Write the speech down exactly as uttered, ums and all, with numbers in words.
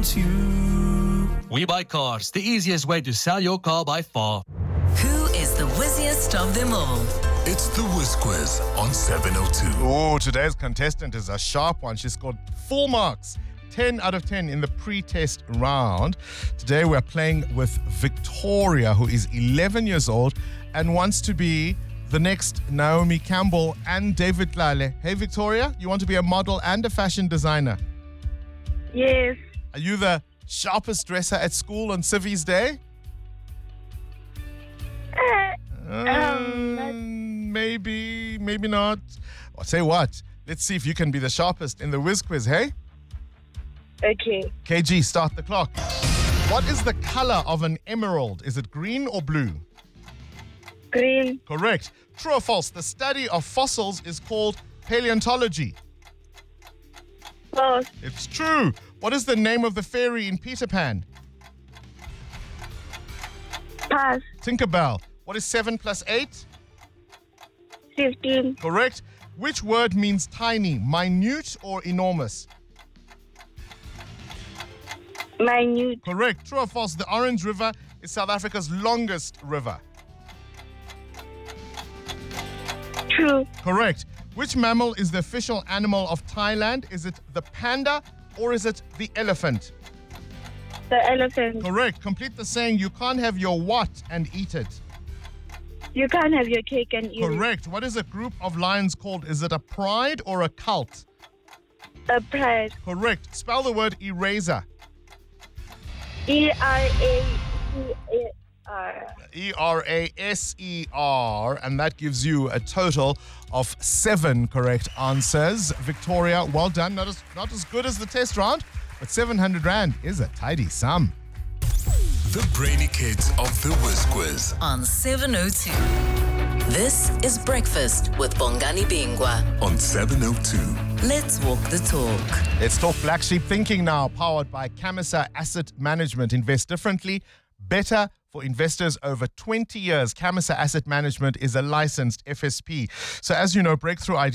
you. We Buy Cars, the easiest way to sell your car by far. Who is the whizziest of them all? It's the Whiz Quiz on seven oh two. Oh, today's contestant is a sharp one. She scored full marks, ten out of ten in the pre-test round. Today we're playing with Victoria, who is eleven years old and wants to be the next Naomi Campbell and David Tlale. Hey, Victoria, you want to be a model and a fashion designer? Yes. Are you the sharpest dresser at school on Civies Day? Uh, Um, maybe, maybe not. I'll say what? Let's see if you can be the sharpest in the Whiz Quiz, hey? okay. K G, start the clock. What is the color of an emerald? Is it green or blue? Green. Correct. True or false? The study of fossils is called paleontology. False. It's true. What is the name of the fairy in Peter Pan? Pass. Tinkerbell. What is seven plus eight? Fifteen. Correct. Which word means tiny, minute or enormous? Minute. Correct. True or false? The Orange River is South Africa's longest river. True. Correct. Which mammal is the official animal of Thailand? Is it the panda or is it the elephant? The elephant. Correct. Complete the saying, you can't have your what and eat it. You can't have your cake and eat Correct. What is a group of lions called? Is it a pride or a cult? it. A pride. Correct. Spell the word eraser. E R A C A R. E R A S E R, and that gives you a total of seven correct answers. Victoria, well done. Not as, not as good as the test round, but seven hundred rand is a tidy sum. The brainy kids of the Whiz Quiz. On seven oh two. This is Breakfast with Bongani Bingwa. On seven oh two. Let's walk the talk. Let's talk Black Sheep Thinking now, powered by Camisa Asset Management. Invest differently, better for investors over twenty years. Camisa Asset Management is a licensed F S P. So as you know, Breakthrough Ideas